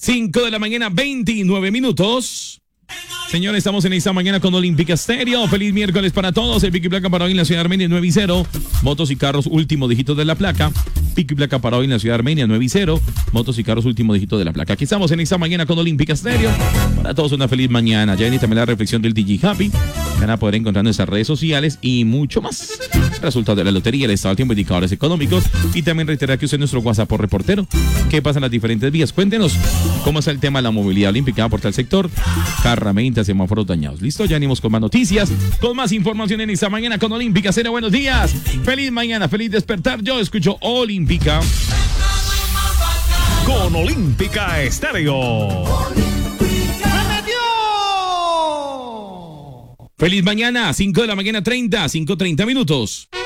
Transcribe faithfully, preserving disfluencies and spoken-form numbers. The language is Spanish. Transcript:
cinco de la mañana, veintinueve minutos. Señores, estamos en esta mañana con Olímpica Estéreo. Feliz miércoles para todos. El pico y placa para hoy en la ciudad de Armenia, nueve y cero. Motos y carros, último dígito de la placa. Pico y placa para hoy en la ciudad de Armenia, nueve y cero. Motos y carros, último dígito de la placa. Aquí estamos en esta mañana con Olímpica Estéreo. Para todos una feliz mañana. Ya viene también la reflexión del D J Happy. Van a poder encontrar en nuestras redes sociales y mucho más. Resultado de la lotería, el estado del tiempo, indicadores económicos. Y también reiterar que usted es nuestro WhatsApp por reportero. ¿Qué pasa en las diferentes vías? Cuéntenos cómo está el tema de la movilidad olímpica por tal sector. Carramenta, semáforos dañados. Listo, ya venimos con más noticias, con más información en esta mañana con Olímpica Estéreo. Buenos días, feliz mañana, feliz despertar. Yo escucho Olímpica. Con Olímpica Estéreo. Feliz mañana, cinco de la mañana, treinta, cinco treinta minutos.